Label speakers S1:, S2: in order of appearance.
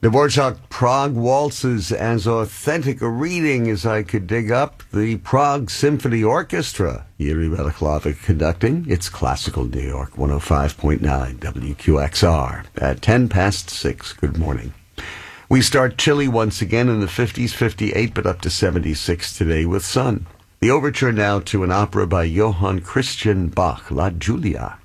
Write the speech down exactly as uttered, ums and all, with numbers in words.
S1: Dvorak Prague Waltzes as authentic a reading as I could dig up. The Prague Symphony Orchestra, Yuri Balaklava conducting. It's Classical New York, one oh five point nine W Q X R. At ten past six, good morning. We start chilly once again in the fifties, fifty-eight, but up to seventy-six today with sun. The overture now to an opera by Johann Christian Bach, La Giulia.